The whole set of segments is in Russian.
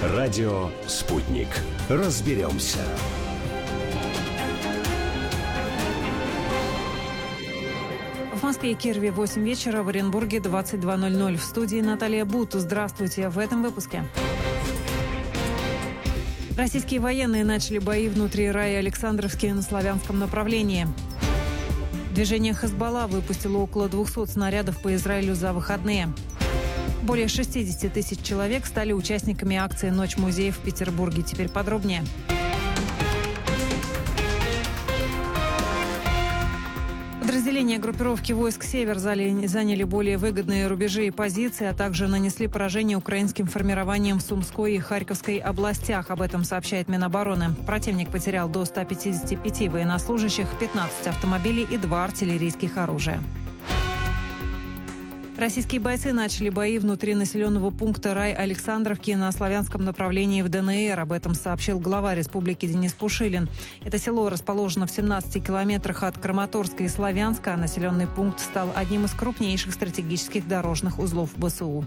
Радио «Спутник». Разберемся. В Москве и Киеве 8 вечера, в Оренбурге 22:00. В студии Наталья Бут. Здравствуйте в этом выпуске. Российские военные начали бои внутри района Александровский на славянском направлении. Движение Хезболла выпустило около 200 снарядов по Израилю за выходные. Более 60 тысяч человек стали участниками акции «Ночь музеев» в Петербурге. Теперь подробнее. Подразделения группировки войск «Север» заняли более выгодные рубежи и позиции, а также нанесли поражение украинским формированиям в Сумской и Харьковской областях. Об этом сообщает Минобороны. Противник потерял до 155 военнослужащих, 15 автомобилей и 2 артиллерийских оружия. Российские бойцы начали бои внутри населенного пункта Рай-Александровки на славянском направлении в ДНР. Об этом сообщил глава республики Денис Пушилин. Это село расположено в 17 километрах от Краматорска и Славянска, а населенный пункт стал одним из крупнейших стратегических дорожных узлов ВСУ.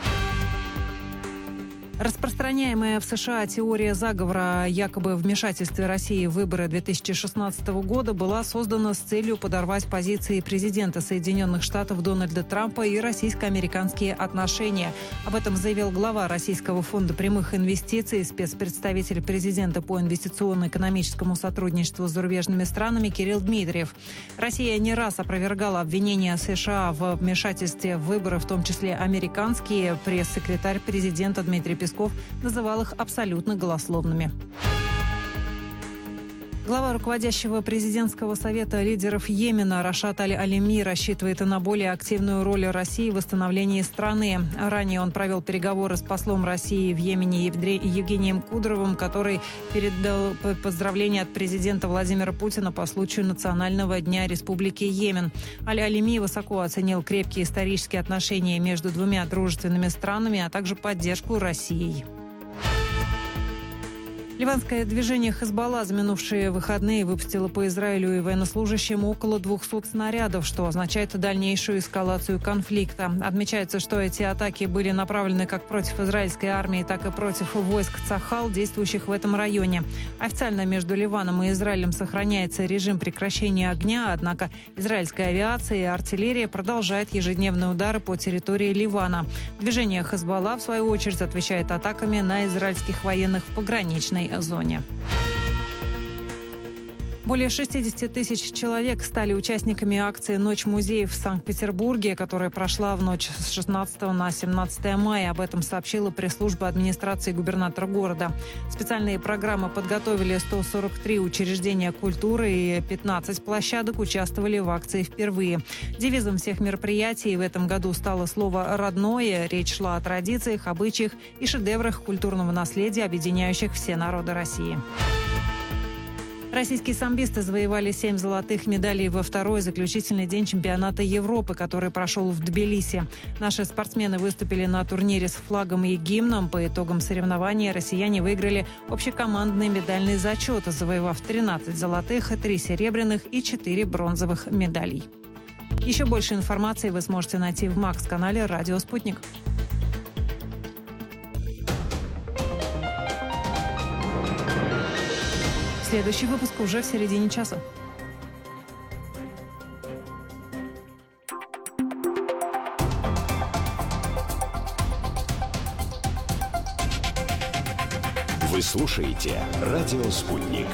Распространяемая в США теория заговора о якобы вмешательстве России в выборы 2016 года была создана с целью подорвать позиции президента Соединенных Штатов Дональда Трампа и российско-американские отношения. Об этом заявил глава Российского фонда прямых инвестиций, спецпредставитель президента по инвестиционно-экономическому сотрудничеству с зарубежными странами Кирилл Дмитриев. Россия не раз опровергала обвинения США в вмешательстве в выборы, в том числе американские. Пресс-секретарь президента Дмитрий Песков называл их абсолютно голословными. Глава руководящего президентского совета лидеров Йемена Рашад Аль-Алими рассчитывает на более активную роль России в восстановлении страны. Ранее он провел переговоры с послом России в Йемене Евгением Кудровым, который передал поздравления от президента Владимира Путина по случаю Национального дня Республики Йемен. Аль-Алими высоко оценил крепкие исторические отношения между двумя дружественными странами, а также поддержку Россией. Ливанское движение Хезболла за минувшие выходные выпустило по Израилю и военнослужащим около 200 снарядов, что означает дальнейшую эскалацию конфликта. Отмечается, что эти атаки были направлены как против израильской армии, так и против войск Цахал, действующих в этом районе. Официально между Ливаном и Израилем сохраняется режим прекращения огня, однако израильская авиация и артиллерия продолжают ежедневные удары по территории Ливана. Движение Хезболла, в свою очередь, отвечает атаками на израильских военных в пограничной зоне. Более 60 тысяч человек стали участниками акции «Ночь музеев» в Санкт-Петербурге, которая прошла в ночь с 16 на 17 мая. Об этом сообщила пресс-служба администрации губернатора города. Специальные программы подготовили 143 учреждения культуры, и 15 площадок участвовали в акции впервые. Девизом всех мероприятий в этом году стало слово «родное». Речь шла о традициях, обычаях и шедеврах культурного наследия, объединяющих все народы России. Российские самбисты завоевали 7 золотых медалей во второй заключительный день чемпионата Европы, который прошел в Тбилиси. Наши спортсмены выступили на турнире с флагом и гимном. По итогам соревнования россияне выиграли общекомандный медальный зачет, завоевав 13 золотых, 3 серебряных и 4 бронзовых медалей. Еще больше информации вы сможете найти в Макс-канале «Радио Спутник». Следующий выпуск уже в середине часа. Вы слушаете «Радио Спутник».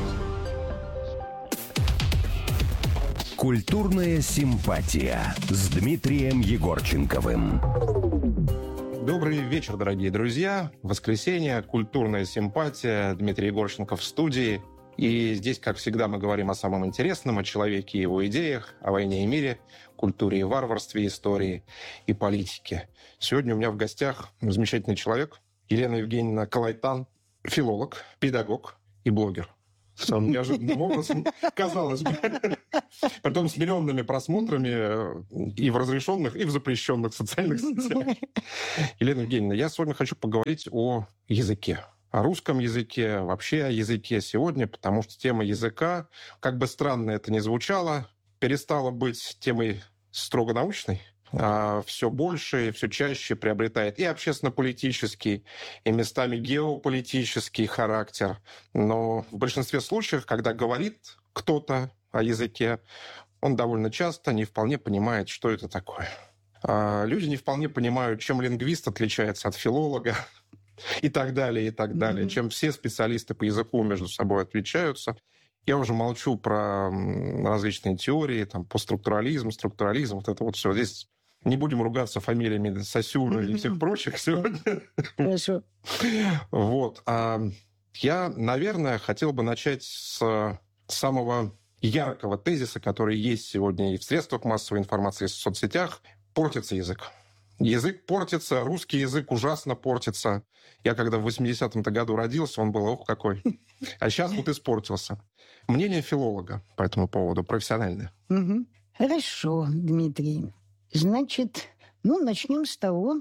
Культурная симпатия с Дмитрием Егорченковым. Добрый вечер, дорогие друзья. Воскресенье, культурная симпатия. Дмитрий Егорченков в студии. И здесь, как всегда, мы говорим о самом интересном, о человеке и его идеях, о войне и мире, культуре и варварстве, истории и политике. Сегодня у меня в гостях замечательный человек, Елена Евгеньевна Калайтан, филолог, педагог и блогер. Самым неожиданным образом, казалось бы. Притом с миллионными просмотрами и в разрешенных, и в запрещенных социальных сетях. Елена Евгеньевна, я сегодня хочу поговорить о языке. О русском языке, вообще о языке сегодня, потому что тема языка, как бы странно это ни звучало, перестала быть темой строго научной, все больше и все чаще приобретает и общественно-политический, и местами геополитический характер. Но в большинстве случаев, когда говорит кто-то о языке, он довольно часто не вполне понимает, что это такое. Люди не вполне понимают, чем лингвист отличается от филолога и так далее, и так далее. Чем все специалисты по языку между собой отличаются. Я уже молчу про различные теории, там, постструктурализм, структурализм, вот это вот все. Здесь не будем ругаться фамилиями Сосюра и всех прочих сегодня. Хорошо. Вот. Я, наверное, хотел бы начать с самого яркого тезиса, который есть сегодня и в средствах массовой информации, и в соцсетях. Портится язык. Язык портится, русский язык ужасно портится. Я когда в 80-м году родился, он был, ох, какой. А сейчас вот испортился. Мнение филолога по этому поводу, профессиональное. Хорошо, Дмитрий. Значит, начнем с того,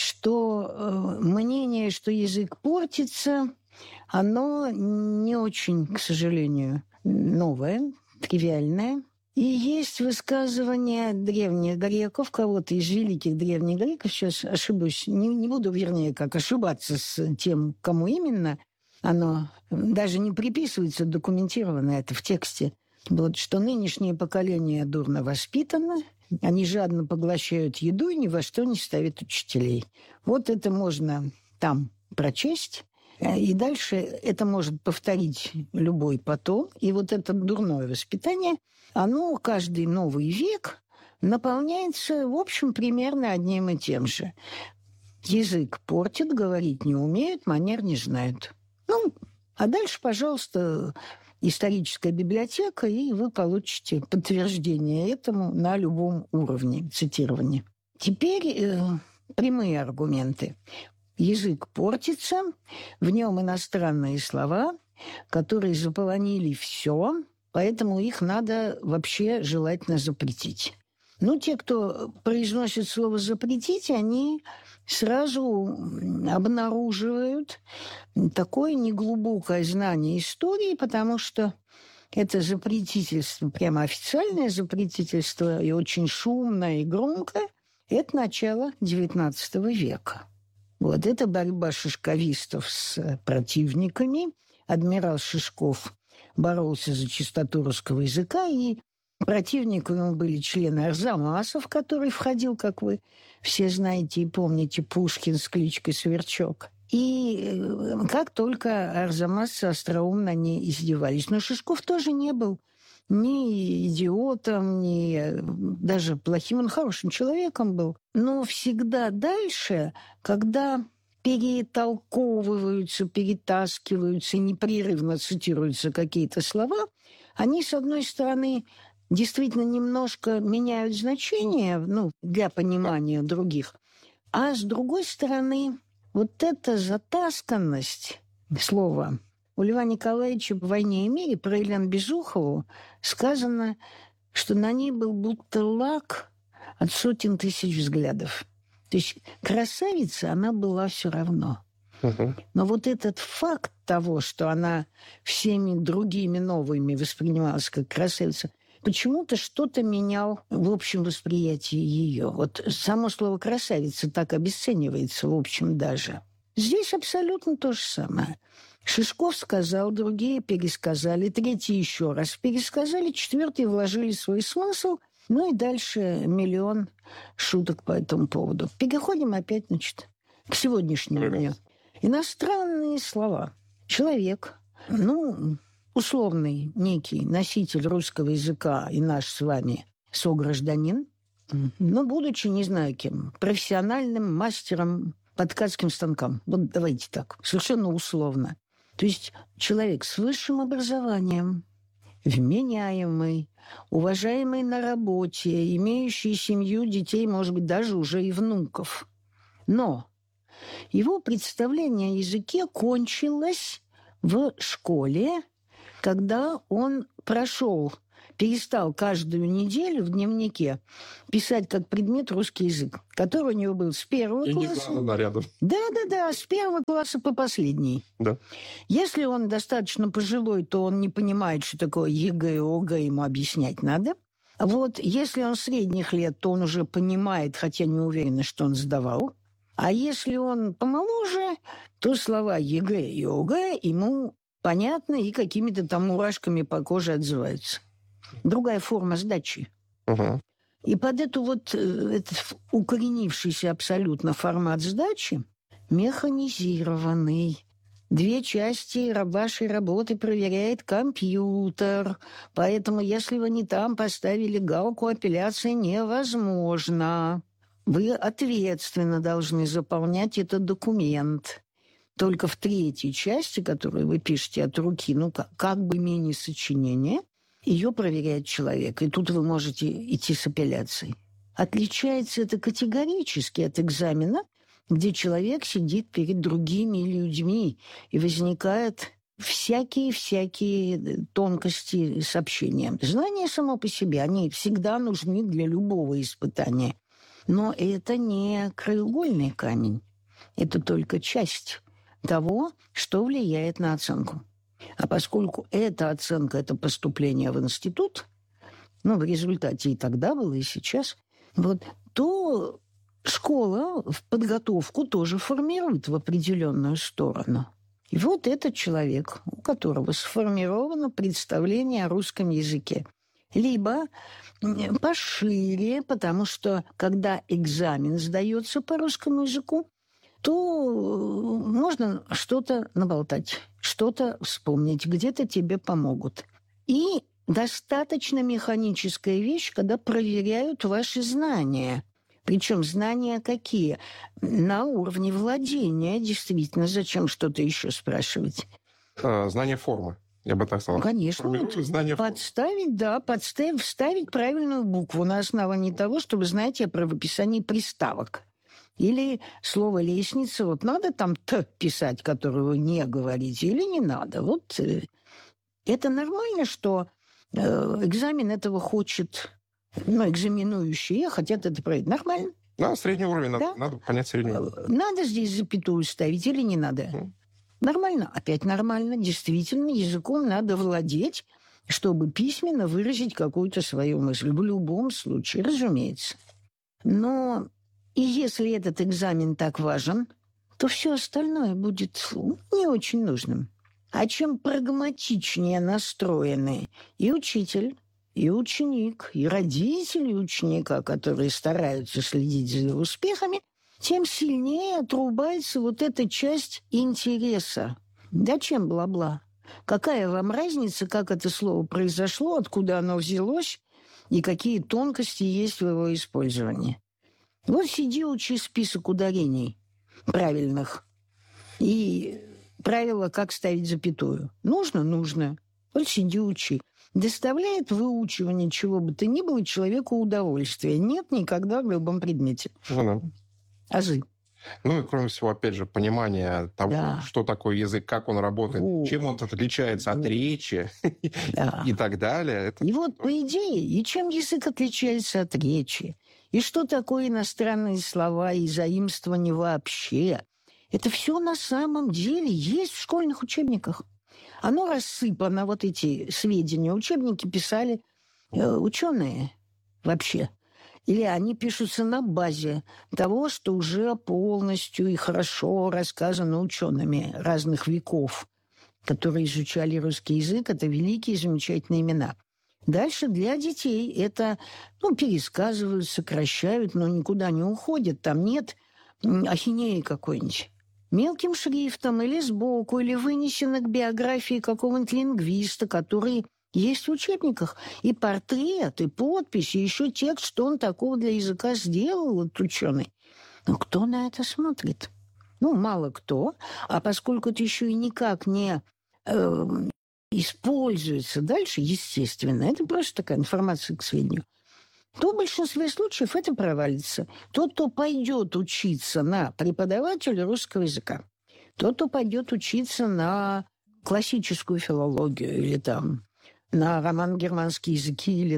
что мнение, что язык портится, оно не очень, к сожалению, новое, тривиальное. И есть высказывание древних греков, кого-то из великих древних греков, сейчас ошибусь, не буду, вернее, как ошибаться с тем, кому именно, оно даже не приписывается, документировано это в тексте, вот, что нынешнее поколение дурно воспитано, они жадно поглощают еду и ни во что не ставят учителей. Вот это можно там прочесть. И дальше это может повторить любой потом. И вот это дурное воспитание, оно каждый новый век наполняется, в общем, примерно одним и тем же. Язык портит, говорить не умеют, манер не знают. А дальше, пожалуйста, историческая библиотека, и вы получите подтверждение этому на любом уровне цитирования. Теперь прямые аргументы. Язык портится, в нем иностранные слова, которые заполонили все, поэтому их надо вообще желательно запретить. Те, кто произносит слово «запретить», они сразу обнаруживают такое неглубокое знание истории, потому что это запретительство, прямо официальное запретительство, и очень шумное, и громкое, это начало XIX века. Вот это борьба шишковистов с противниками. Адмирал Шишков боролся за чистоту русского языка, и противниками были члены Арзамаса, в который входил, как вы все знаете и помните, Пушкин с кличкой Сверчок. И как только арзамасцы остроумно не издевались. Но Шишков тоже не был ни идиотом, ни даже плохим, он хорошим человеком был. Но всегда дальше, когда перетолковываются, перетаскиваются, непрерывно цитируются какие-то слова, они, с одной стороны, действительно немножко меняют значение, для понимания других, а с другой стороны, вот эта затасканность слова. У Льва Николаевича в «Войне и мире» про Елену Безухову сказано, что на ней был будто лак от сотен тысяч взглядов. То есть красавица она была все равно. Но вот этот факт того, что она всеми другими новыми воспринималась как красавица, почему-то что-то менял в общем восприятии ее. Вот само слово «красавица» так обесценивается, в общем, даже. Здесь абсолютно то же самое. Шишков сказал, другие пересказали, третьи еще раз пересказали, четвертые вложили свой смысл, и дальше миллион шуток по этому поводу. Переходим опять, к сегодняшнему дню. Иностранные слова. Человек, условный некий носитель русского языка и наш с вами согражданин, будучи, не знаю кем, профессиональным мастером по ткацким станкам. Вот давайте так, совершенно условно. То есть человек с высшим образованием, вменяемый, уважаемый на работе, имеющий семью, детей, может быть, даже уже и внуков. Но его представление о языке кончилось в школе, когда он перестал каждую неделю в дневнике писать как предмет русский язык, который у него был с первого класса. И не нарядом. Да, с первого класса по последний. Да. Если он достаточно пожилой, то он не понимает, что такое ЕГЭ, ОГЭ, ему объяснять надо. Вот если он средних лет, то он уже понимает, хотя не уверен, что он сдавал. А если он помоложе, то слова ЕГЭ и ОГЭ ему понятны и какими-то там мурашками по коже отзываются. Другая форма сдачи. Угу. И под этот укоренившийся абсолютно формат сдачи механизированный. 2 части вашей работы проверяет компьютер. Поэтому, если вы не там поставили галку, апелляция невозможна. Вы ответственно должны заполнять этот документ. Только в 3-й части, которую вы пишете от руки, как бы мини-сочинение, ее проверяет человек. И тут вы можете идти с апелляцией. Отличается это категорически от экзамена, где человек сидит перед другими людьми, и возникают всякие тонкости с общением. Знания само по себе, они всегда нужны для любого испытания. Но это не краеугольный камень. Это только часть того, что влияет на оценку. А поскольку эта оценка – это поступление в институт, в результате и тогда было, и сейчас, то школа в подготовку тоже формирует в определенную сторону. И вот этот человек, у которого сформировано представление о русском языке, либо пошире, потому что когда экзамен сдается по русскому языку, то можно что-то наболтать, что-то вспомнить, где-то тебе помогут. И достаточно механическая вещь, когда проверяют ваши знания. Причем знания какие? На уровне владения, действительно. Зачем что-то еще спрашивать? Знание формы, я бы так сказал. Конечно. Знание вставить правильную букву на основании того, что вы знаете о правописании приставок. Или слово «лестница», надо там «т» писать, которое вы не говорите, или не надо. Это нормально, что экзамен этого хочет, экзаменующие хотят это проверить. Нормально. Да, средний уровень, да? Надо понять средний уровень. Надо здесь запятую ставить или не надо? Нормально, опять нормально. Действительно, языком надо владеть, чтобы письменно выразить какую-то свою мысль. В любом случае, разумеется. Но и если этот экзамен так важен, то все остальное будет не очень нужным. А чем прагматичнее настроены и учитель, и ученик, и родители ученика, которые стараются следить за его успехами, тем сильнее отрубается эта часть интереса. Зачем бла-бла? Какая вам разница, как это слово произошло, откуда оно взялось, и какие тонкости есть в его использовании? Сиди, учи список ударений правильных и правила, как ставить запятую. Нужно. Сиди, учи. Доставляет выучивание чего бы то ни было человеку удовольствие? Нет, никогда в любом предмете. Азы. И кроме всего, опять же, понимание того, что такое язык, как он работает, чем он отличается от речи и так далее. И по идее, и чем язык отличается от речи, и что такое иностранные слова и заимствования вообще, это все на самом деле есть в школьных учебниках. Оно рассыпано, эти сведения. Учебники писали ученые вообще. Или они пишутся на базе того, что уже полностью и хорошо рассказано учеными разных веков, которые изучали русский язык. Это великие замечательные имена. Дальше для детей это пересказывают, сокращают, но никуда не уходят. Там нет ахинеи какой-нибудь. Мелким шрифтом или сбоку, или вынесено к биографии какого-нибудь лингвиста, который есть в учебниках. И портрет, и подпись, и еще текст, что он такого для языка сделал, ученый. Но кто на это смотрит? Мало кто. А поскольку это еще и никак не используется дальше, естественно, это просто такая информация к сведению, то в большинстве случаев это провалится. Тот, кто пойдет учиться на преподавателя русского языка, тот, кто пойдет учиться на классическую филологию или на романо-германские языки или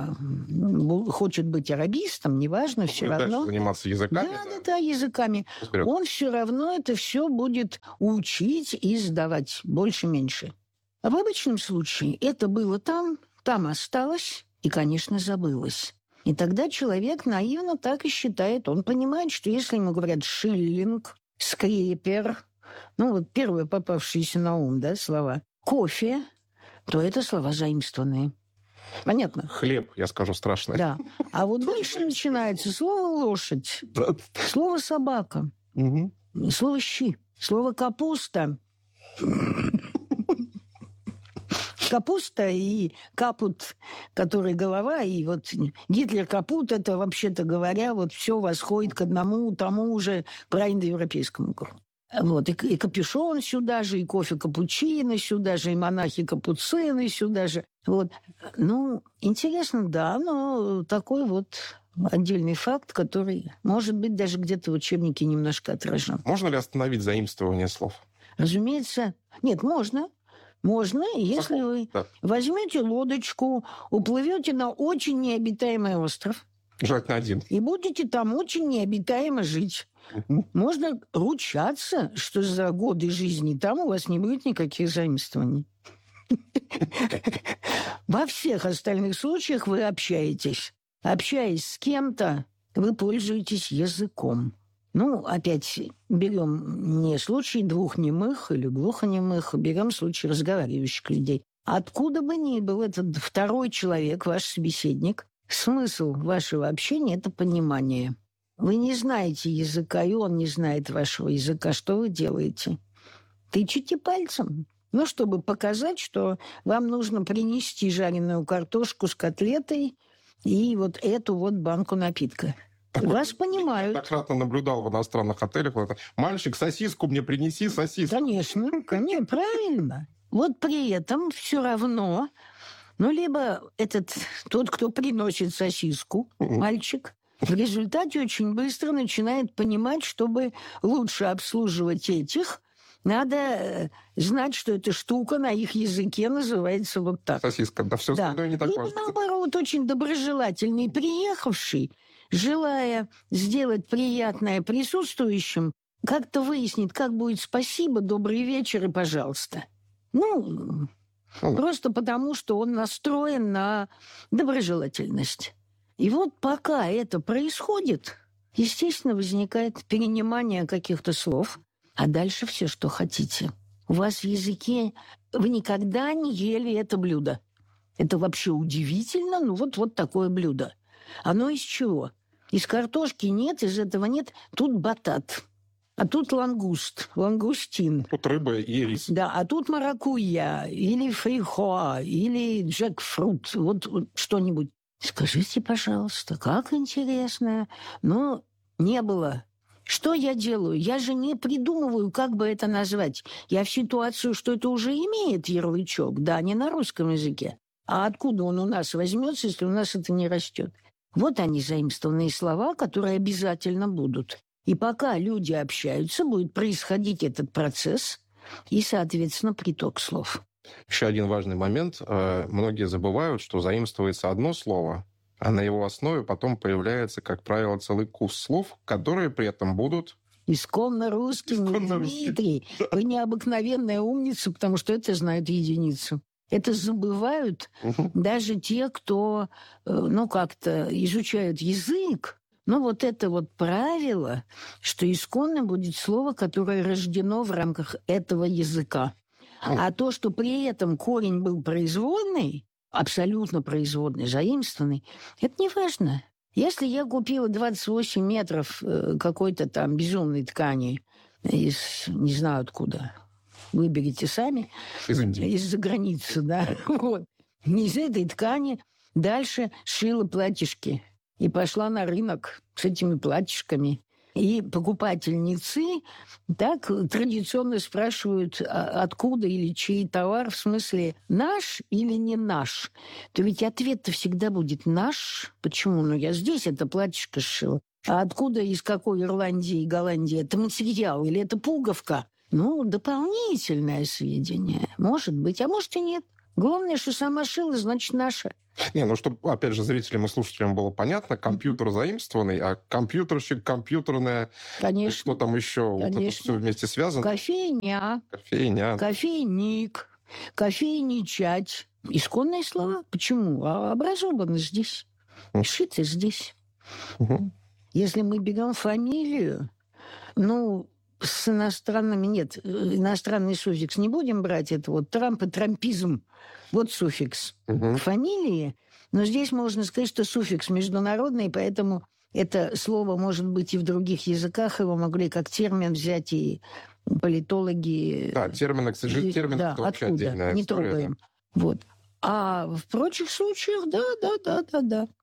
хочет быть арабистом, неважно, все равно. Заниматься языками. Да, языками. Вперед. Он все равно это все будет учить и сдавать больше-меньше. А в обычном случае это было там осталось, и, конечно, забылось. И тогда человек наивно так и считает. Он понимает, что если ему говорят «шиллинг», «скрипер», ну вот первые попавшиеся на ум, да, слова, «кофе», то это слова заимствованные. Понятно? Хлеб, я скажу, страшно. Да. А вот дальше начинается слово «лошадь», слово «собака», слово «щи», слово «капуста». Капуста и капут, который голова, и вот Гитлер капут, это, вообще-то говоря, вот все восходит к одному тому же проиндоевропейскому кругу. Вот, и капюшон сюда же, и кофе капучино сюда же, и монахи капуцины сюда же. Вот. Ну, интересно, да, но такой вот отдельный факт, который, может быть, даже где-то в учебнике немножко отражен. Можно ли остановить заимствование слов? Разумеется, нет, можно. Можно, если вы возьмете лодочку, уплывете на очень необитаемый остров. Желательно один. И будете там очень необитаемо жить. Можно ручаться, что за годы жизни там у вас не будет никаких заимствований. Во всех остальных случаях вы общаетесь. Общаясь с кем-то, вы пользуетесь языком. Ну, опять берем не случай глухонемых или глухонемых, берем случай разговаривающих людей. Откуда бы ни был этот второй человек, ваш собеседник, смысл вашего общения – это понимание. Вы не знаете языка, и он не знает вашего языка. Что вы делаете? Тычете пальцем. Ну, чтобы показать, что вам нужно принести жареную картошку с котлетой и вот эту вот банку напитка. Вас понимают. Я неоднократно наблюдал в иностранных отелях. Мальчик, сосиску мне принеси, сосиску. Конечно, правильно. Вот при этом все равно, ну, либо тот, кто приносит сосиску, мальчик, в результате очень быстро начинает понимать, чтобы лучше обслуживать этих, надо знать, что эта штука на их языке называется вот так. Сосиска, да, все остальное не так важно. Либо, наоборот, очень доброжелательный приехавший, желая сделать приятное присутствующим, как-то выяснит, как будет «спасибо», «добрый вечер» и «пожалуйста». Ну, просто потому, что он настроен на доброжелательность. И вот пока это происходит, естественно, возникает перенимание каких-то слов, а дальше все, что хотите. У вас в языке вы никогда не ели это блюдо. Это вообще удивительно, ну вот такое блюдо. Оно из чего? Из картошки нет, из этого нет. Тут батат, а тут лангустин. Тут рыба и рис. Да, а тут маракуйя, или фрихоа, или джекфрут, вот что-нибудь. Скажите, пожалуйста, как интересно. Но не было. Что я делаю? Я же не придумываю, как бы это назвать. Я в ситуацию, что это уже имеет ярлычок, да, не на русском языке. А откуда он у нас возьмется, если у нас это не растет? Вот они, заимствованные слова, которые обязательно будут. И пока люди общаются, будет происходить этот процесс и, соответственно, приток слов. Еще один важный момент. Многие забывают, что заимствуется одно слово, а на его основе потом появляется, как правило, целый курс слов, которые при этом будут... Исконно русскими, Дмитрий. Вы необыкновенная умница, потому что это знают единицу. Это забывают даже те, кто, как-то изучают язык. Но вот это вот правило, что исконно будет слово, которое рождено в рамках этого языка. А то, что при этом корень был производный, абсолютно производный, заимствованный, это не важно. Если я купила 28 метров какой-то там безумной ткани из не знаю откуда, выберите сами, из-за границы, да, вот, из этой ткани дальше шила платьишки и пошла на рынок с этими платьишками. И покупательницы так традиционно спрашивают, откуда или чей товар, в смысле, наш или не наш. То ведь ответ-то всегда будет наш. Почему? Ну, я здесь это платьишко сшила. А откуда, из какой Ирландии и Голландии это материал или это пуговка? Ну, дополнительное сведение. Может быть, а может и нет. Главное, что сама шила, значит, наша. чтобы, опять же, зрителям и слушателям было понятно, компьютер заимствованный, а компьютерщик, компьютерная... Конечно. Что там еще? Конечно. Вот это все вместе связано. Кофейня. Кофейня. Кофейник. Кофейничать. Исконные слова. Почему? А образованы здесь. Шиты здесь. Если мы берем фамилию, с иностранными нет. Иностранный суффикс не будем брать. Это вот Трамп и трампизм. Вот суффикс к фамилии. Но здесь можно сказать, что суффикс международный, поэтому это слово может быть и в других языках. Его могли как термин взять и политологи. Да, термины, к сожалению, термины да, это вообще откуда? отдельная Не история. трогаем. Вот. А в прочих случаях, да.